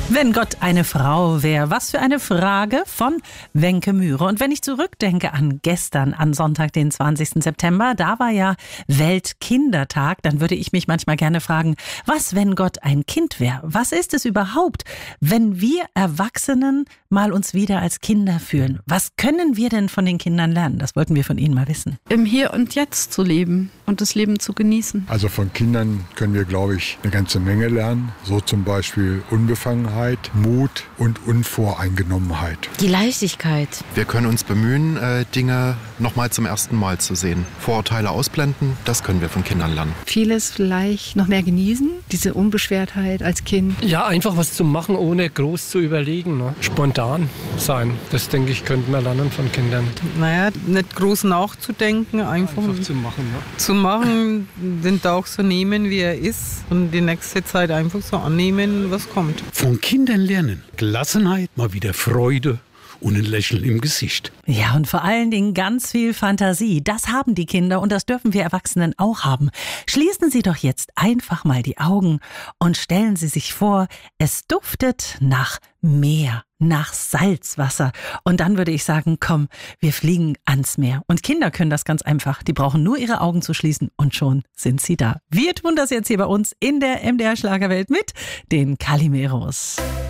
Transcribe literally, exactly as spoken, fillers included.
Wenn Gott eine Frau wäre, was für eine Frage von Wenke Mühre. Und wenn ich zurückdenke an gestern, an Sonntag, den zwanzigsten September, da war ja Weltkindertag, dann würde ich mich manchmal gerne fragen, was, wenn Gott ein Kind wäre? Was ist es überhaupt, wenn wir Erwachsenen mal uns wieder als Kinder fühlen? Was können wir denn von den Kindern lernen? Das wollten wir von Ihnen mal wissen. Im Hier und Jetzt zu leben und das Leben zu genießen. Also von Kindern können wir, glaube ich, eine ganze Menge lernen. So zum Beispiel Unbefangenheit, Mut und Unvoreingenommenheit. Die Leichtigkeit. Wir können uns bemühen, Dinge nochmal zum ersten Mal zu sehen. Vorurteile ausblenden, das können wir von Kindern lernen. Vieles vielleicht noch mehr genießen, diese Unbeschwertheit als Kind. Ja, einfach was zu machen, ohne groß zu überlegen. Ne? Spontan sein, das denke ich, könnten wir lernen von Kindern. Naja, nicht groß nachzudenken, einfach, Einfach zu machen. Ne? zu machen, den Tag so nehmen, wie er ist und die nächste Zeit einfach so annehmen, was kommt. Von Kindern lernen. Gelassenheit, mal wieder Freude und ein Lächeln im Gesicht. Ja, und vor allen Dingen ganz viel Fantasie. Das haben die Kinder und das dürfen wir Erwachsenen auch haben. Schließen Sie doch jetzt einfach mal die Augen und stellen Sie sich vor, es duftet nach Meer, nach Salzwasser. Und dann würde ich sagen, komm, wir fliegen ans Meer. Und Kinder können das ganz einfach. Die brauchen nur ihre Augen zu schließen und schon sind sie da. Wir tun das jetzt hier bei uns in der M D R Schlagerwelt mit den Calimeros.